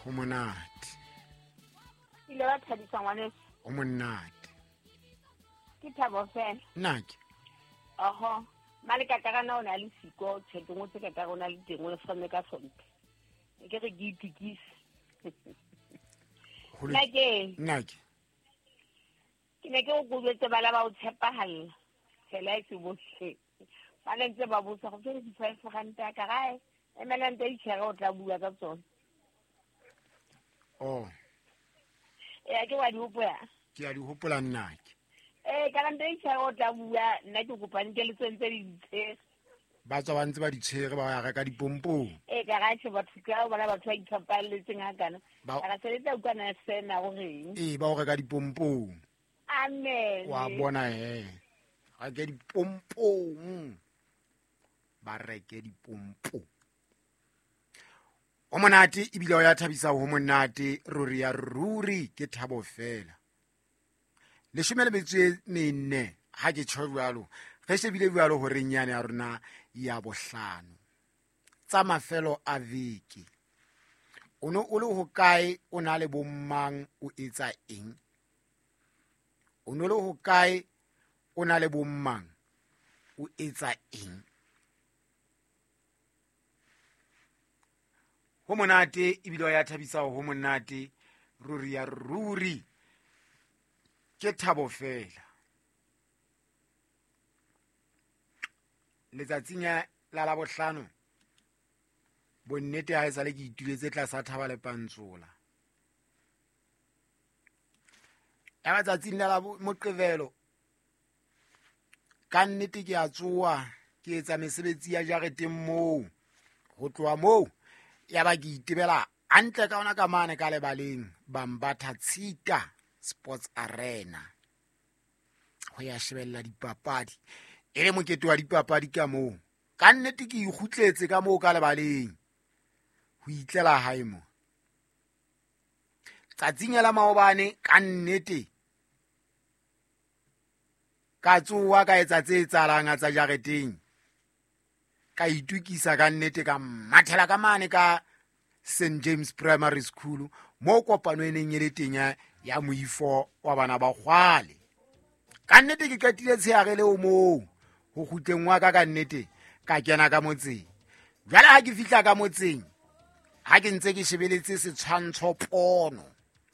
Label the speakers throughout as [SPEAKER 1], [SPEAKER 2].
[SPEAKER 1] Ho monate.
[SPEAKER 2] Ile ba thabisa ngwaneso.
[SPEAKER 1] O monate.
[SPEAKER 2] Ke thabo fela.
[SPEAKER 1] Nake.
[SPEAKER 2] Oho. Mali ka kana ona le siko tshedong tse ka ka ona le teng o fane ka sonte. Ke re ke itukise.
[SPEAKER 1] Nake.
[SPEAKER 2] Ke ne ke go botse bala ba o tshepahalla. Tshela e se bohle. Bana ntse ba botsa go tsere di-500 ka gae. Emela nte itshega o tla bua ka tsona.
[SPEAKER 1] Oh.
[SPEAKER 2] Ke wa di hopola.
[SPEAKER 1] Ke a di hopola Nake.
[SPEAKER 2] Ka nte itshega o tla bua nna ke kopane ke le tsentse di ditse.
[SPEAKER 1] Ba tswa ba ntse ba di tshege ba ya reka dipompong.
[SPEAKER 2] Ka ga se batho ka bana batho ba itlhopalletseng ha kana. Ka se letsa ukana sena go reng.
[SPEAKER 1] Ba o reka dipompong.
[SPEAKER 2] Amen.
[SPEAKER 1] Wa bona ga ke dipompong. Ba reke dipompong. O monate ebile o ya thabisa ho monate ruri ya ruri ke thabo fela. Leshome le betswe menne ha ke tshwarwalo ge se bile bjalo ho renyane ya rona ya bohlano tsa mafelo a veke. O no o le ho kae o na le bommang o etsa eng? O no le ho kae o na le bommang o etsa eng? Ho monate ebile ya thabisa ho monate ruri ya ruri ke thabo fela. Letsatsing la la bohlano bonnete ha esale ke ituletse tlasa thaba le pantsola. Ya matsatsing la moqebelo ka nnete ke a tsoa ke etsa mesebetsi ya jareteng moo. Ho tloa moo ya ba ke itebela hantle ka ona ka mane ka lebaleng Bambatha Tshita Sports Arena ho ya shebella dipapadi e le mokete wa dipapadi ka moo. Ka nnete ke ikgutletse ka moo ka lebaleng ho itlela hae mo tsatsing la maobane. Ka nnete ka tsoa ka etsa tse tsalang tsa jareteng ka itukisa ka nnete ka mathela ka mane ka St James Primary School mo kopano e neng e le teng ya moifo wa bana ba kgwale. Ka nnete ke qetile tsheare le o moo ho kgutleng wa ka nnete ka kena ka motseng. Jwale ha ke fihla ka motseng ha ke ntse ke shebeletse setshwantsho pono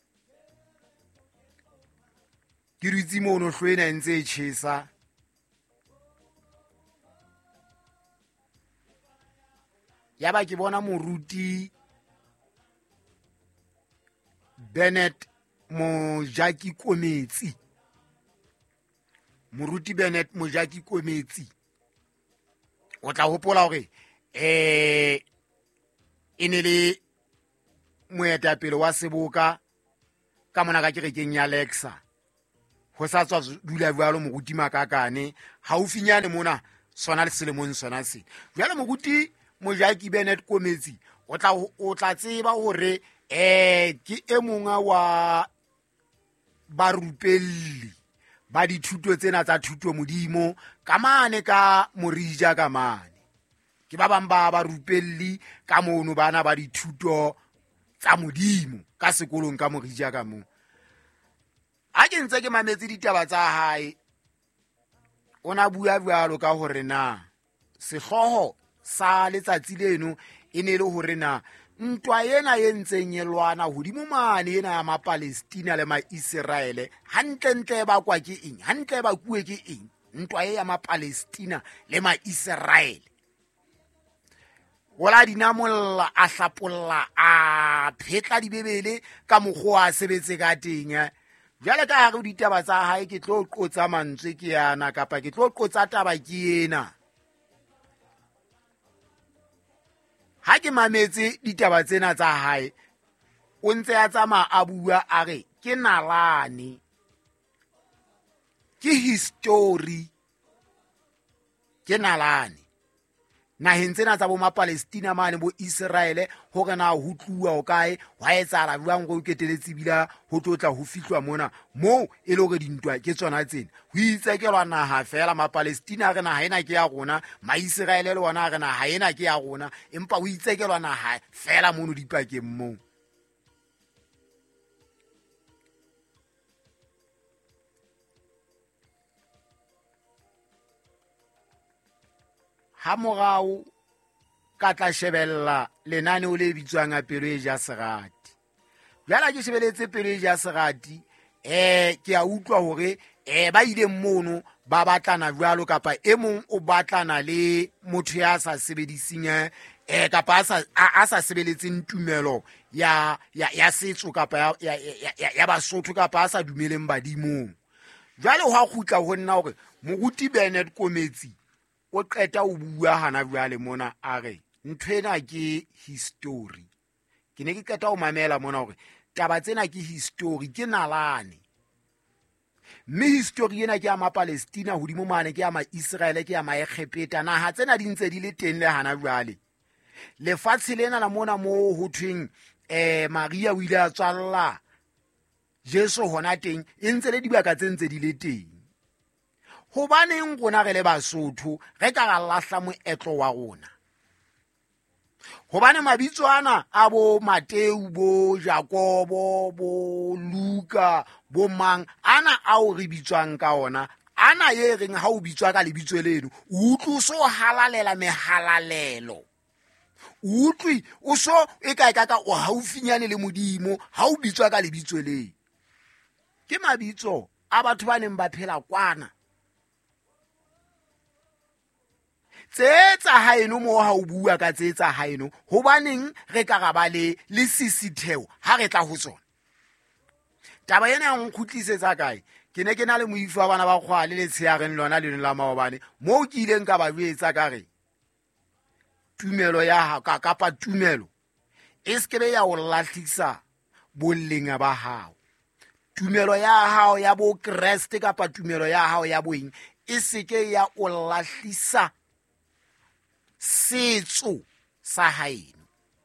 [SPEAKER 1] ke ritsi mono hlwena ntse e tjhesa. Ya ba ke bona moruti Bennett Mojaki Kometsi. Moruti Bennett Mojaki Kometsi o tla hopola hore e ne le moetapele wa Seboka ka mona ka kerekeng ya Alexa. Ho sa tswa dula jwalo moruti Makakane haufinyane mona sona le selemong sona se. Jwale moruti Mojaki Bennett Kometsi o tla tseba hore ke e monga wa barupelli ba dithuto tsena tsa thuto modimo ka mane ka Morija ka mane. Ke ba bang ba barupelli ka mono bana ba dithuto tsa modimo ka sekolong ka Morija ka mo. Ha ke ntse ke mametse ditaba tsa hae ona bua bjalo ka hore na sehloho sa letsatsi leno e ne le hore na ntwa ena e ntseng e lwana hodimo mane ena ya Mapalestina le Maiseraele hantle ba kwa ke eng, hantle ba kuwe ke eng ntwa e ya Mapalestina le Maiseraele. Ola dinamolla a hlapolla a phetla dibebele ka mokgo a sebetse ka teng. Jwale ka hare ditaba tsa hae ke tlo qotsa mantswe ke yana kapa ke tlo qotsa taba ke ena. Ha ke mametse ditaba tsena tsa hae o ntse a tsamaya a bua a re ke nalane, ke history, ke nalane naheng tsena tsa bo Mapalestina mane bo Israele hore na ho tluwa o kae wa etsala jwang go keteletse bila ho tlotla ho fihlwa mona mo e le hore dintwa ke tsona tsena ho itsekelwa naha fela. Mapalestina re naha ena ke ya rona, Maiseraele le ona re naha ena ke ya rona, empa ho itsekelwa naha fela mono dipakeng moo. ha morao ka tla shebella lenane o le bitswang a pelo e ja serati. Jala ke shebeletse pelo e ja serati, ke a utlwa hore ba ile mono ba batlana jwalo kapa e mong o batlana le motho ya sa sebedising kapa a sa sebeletseng tumelo ya setso kapa ya Basotho kapa a sa dumeleng badimong. Jwale ho a kgutla ho nna hore moruti Bernard Kometsi o qeta o bua hana jwale mona a re nthwena ke history. Ke ne ke qeta ho mamela mona hore taba tsena ke history, ke nalane. Mme history ena ke ya ma-Palestina hodimo mane, ke ya ma-Israel, ke ya ma-Egepeta. Naha tsena di ntse di le teng le hana jwale. Lefatshe lena la mona moo ho thweng Maria o ile a tswalla Jesu hona teng, e ntse le dibaka tse ntse di le teng. Hobaneng rona re le Basotho re ka ra lahla moetlo wa rona? Hobane mabitso ana a bo Mateu, bo Jakobo, bo Luka, bo mang, ana ao re bitswang ka ona, ana ye reng ha o bitswa ka lebitso leno o utlwe so halalela mehalalelo. Utlwi o so e ka o haufinyane le Modimo ha o bitswa ka lebitso le. Ke mabitso a batho ba neng ba phela kwana. Tsetsa haeno mo ha o bua ka tsetsa haeno, hobaneng re ka ga ba le sisitheo ha re tla ho tsona? Taba ena ya nkgutlisetsa kae? Ke ne ke na le moifi wa bana ba kgwale le tsheareng lona le la maobane mo ke ileng ka ba jwetsa ka re tumelo ya ha kapa tumelo e skebe ya o lahlisa bollenga ba hao. Tumelo ya hao ya bo Kriste kapa tumelo ya hao ya boeng e seke ya o lahlisa setso sa haeno.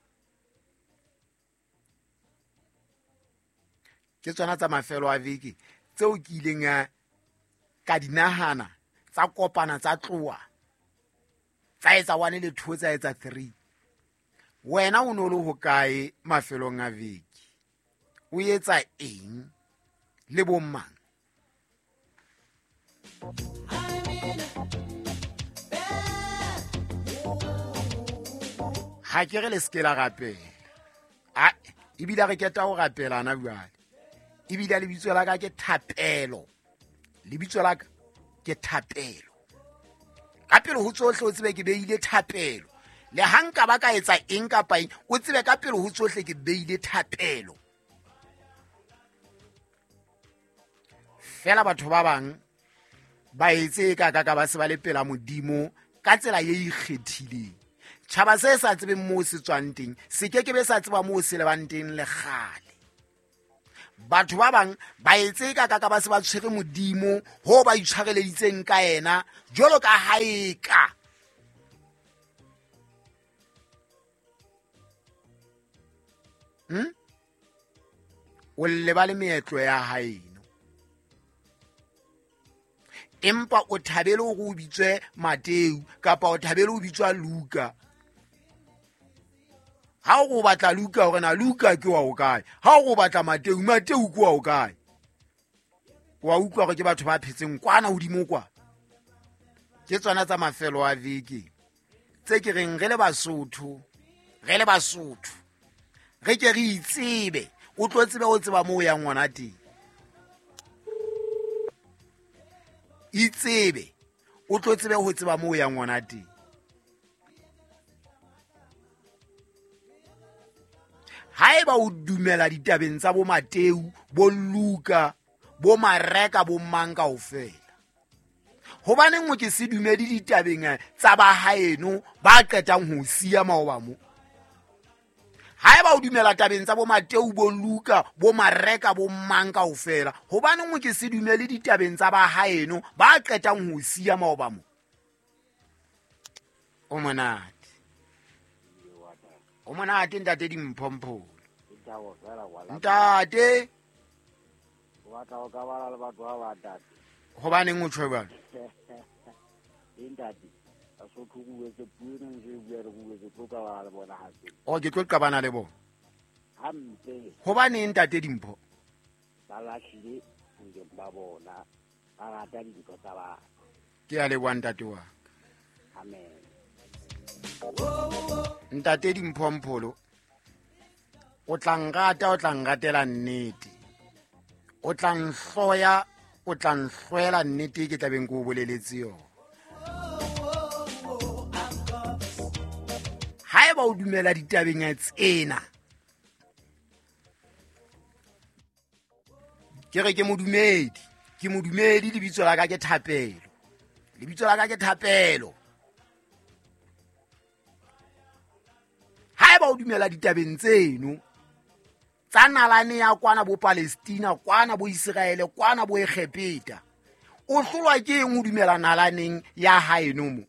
[SPEAKER 1] Ke tsona tsa mafelo a veki tseo ke ileng ka dinahana tsa kopana tsa tloa tsa etsa 1 le 2 tsa etsa 3. Wena o no le hokae mafelong a veki? O etsa eng le bommang? Ha ke re le skela rapela. Ebile re keta ho rapela ana jwale. Ebile lebitso la ka ke Thapelo. Lebitso la ka ke Thapelo. Ka pele ho tsohle o tsebe ke beile Thapelo. Le hanka ba ka etsa eng kapa eng, o tsebe ka pele ho tsohle ke beile Thapelo. Fela batho ba bang ba etse ka ba se ba le pela Modimo ka tsela ye ikgethileng. Tjhaba se sa tsebeng moo se tswang teng se kekebe sa tseba moo se lebang teng le kgale. Batho ba bang ba etse ka ba se ba tshwere Modimo ho ba itshwareleditseng ka yena jolo ka haeka o leba le meetlo ya haeno, empa o thabele ho go bitswe Mateu kapa o thabele ho bitswa Luka. Ha o go batla Luka hore na Luka ke wa o kae? Ha o go batla Mateu, Mateu ke wa o kae? Wa utlwa gore ke batho ba phetseng kwana hodimo kwa. Ke tsona tsa mafelo a veki tse ke reng re le Basotho re ke re itsebe, o tlo tsebe o tseba moo ya ngwana teng. Itsebe o tlo tsebe ho tseba moo ya ngwana teng. Haeba o dumela ditabeng tsa bo Mateu, bo Luka, bo Mareka, bo mang kaofela, hobaneng o ke se dumedi ditabeng tsa ba haeno ba qetang ho siya maoba mo? Haeba o dumela tabeng tsa bo Mateu, bo Luka, bo Mareka, bo mang kaofela, hobaneng o ke se dumele ditabeng tsa ba haeno ba qetang ho siya maoba mo? O monate ntate Dimphompho. Ntate hobaneng o tshwe bana? O ke tlo qabana le bona. Hobaneng ntate Dimpho? Ke a leboha ntate wa.
[SPEAKER 3] Amen.
[SPEAKER 1] ntate Dimphompholo o tla ngata o tla ngatela nnete o tla nhloya o tla nhloela nnete ke tlabeng go boleletse yona haeba o dumela ditabeng tsena ke re ke modumedi lebitso la ka ke Thapelo haeba o dumela ditabeng tseno tsa nalane ya kwana bo Palestina kwana bo Israele kwana bo Egepeta o hlolwa ke eng o dumela nalaneng ya haeno mo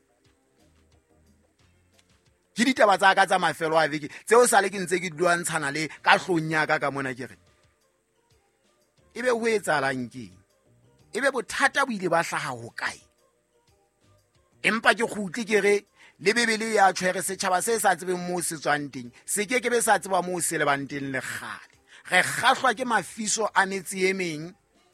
[SPEAKER 1] ke ditaba tsa ka tsa mafelo a beke tseo sa le ke ntse ke duantshana le ka hlonya ka mona ke re ebe ho etsalang ke ebe bothata bo ile ba hlaha ho kae empa ke khutle ke re le bebele ya tshwere setjhaba se sa tsebeng mo se tswang teng se ke be sa tseba mo se le banteng le kgale re kgahlwa ke mafiso a metsi e meng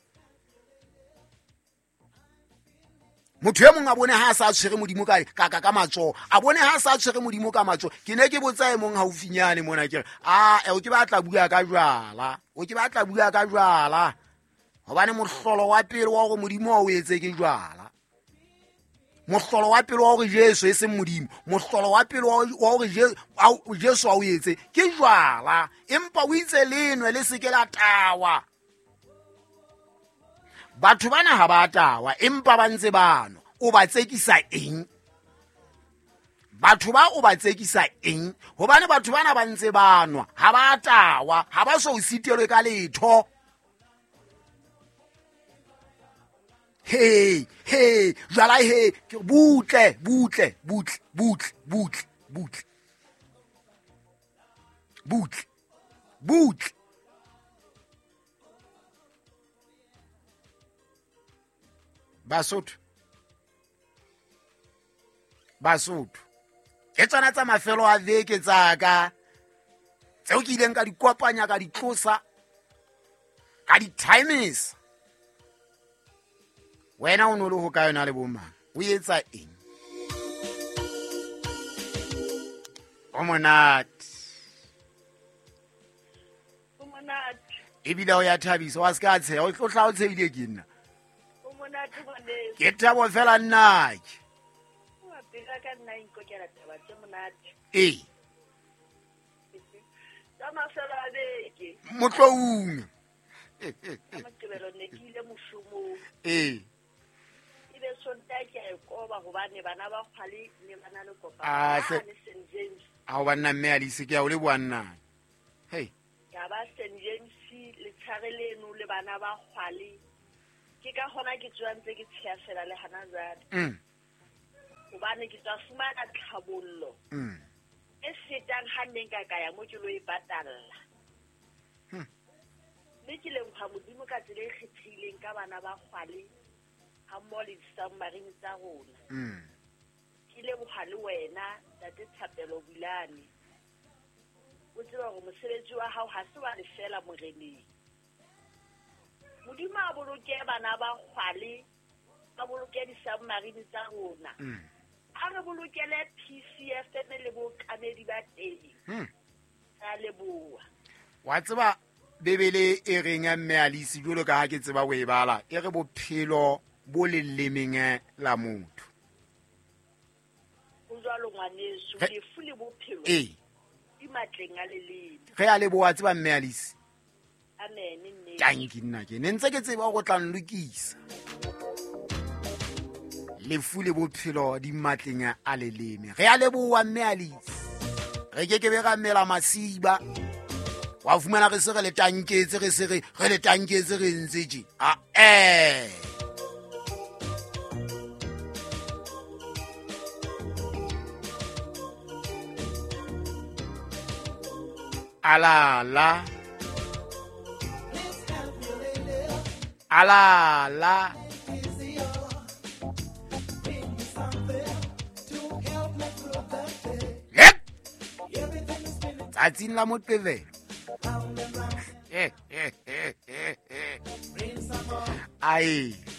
[SPEAKER 1] motho e mong a bone ha sa tshwere modimo ka matso a bone ha sa tshwere modimo ka matso ke ne ke botsa e mong haufinyane mona ke re o ke batla bua ka jwala hobane mohlolo wa pele wa go modimo o etse ke jwala mohlolo wa pele wa go Jesu e seng modimo mohlolo wa pele wa go Jesu a o etse ke jwala empa o itse lenwe le seke la tawa batho bana ha ba tawa empa ba ntse bano o ba tsekisa eng batho ba o ba tsekisa eng hobane batho bana ba ntse banwa ha ba tawa ha ba so sitelwe ka letho hey jwala ke butle Basotho ke tsona tsa mafelo a beke tsaka tseo ke ileng ka di kopanya ka di tlosa ka di times wena o no le ho ka yona le bomang o etsa eng o monate ebile o ya thabisa wa ska tsheya o tla o tshebile ke nna
[SPEAKER 2] o monate bone
[SPEAKER 1] ke thabo fela nnake
[SPEAKER 2] ka nna inkokela taba tse monate tsa mafelo a beke
[SPEAKER 1] motloung
[SPEAKER 2] Moqebelo ne ke ile moshomong ebe sonta ke a koba hobane bana ba kgale le bana le kopana le St James
[SPEAKER 1] a bana mme a dise ke a o le bwana
[SPEAKER 2] ya ba St James le tshwareleno le bana ba kgale ke ka hona ke tswantse ke tsheya fela le hana jwale hobane ke tla fumana tlhabollo e fetang hanneng ka ya mo ke lo e patalla le ke lengwa modimo ka tsela e kgethileng ka bana ba kgale ha mmoho le disammarine tsa rona ke leboha le wena tate Thapelo Bulane o tseba gore mosebetsi wa hao ha se wa le fela moreneng modimo a boloke bana ba kgale a boloke disammarine tsa rona a re bolokele PCF le bo kamedi ba teng a leboha
[SPEAKER 1] wa tseba bebele e reng ya mme Alice jolo ka ha ke tseba go e bala e re bophelo bo lelemeng la motho
[SPEAKER 2] o jwalo ngwaneso le fule bophelo di matleng a leleme
[SPEAKER 1] ge a leboa tseba mme Alice
[SPEAKER 2] amen nne
[SPEAKER 1] tanki nna ke ne ntse ke tseba go tla nlukisa le fule bophelo di matleng a leleme ge a leboa mme Alice re ke be ga mela masiba wa fumana re se re le tanketse re ntse je alala tsatsing la Moqebelo ai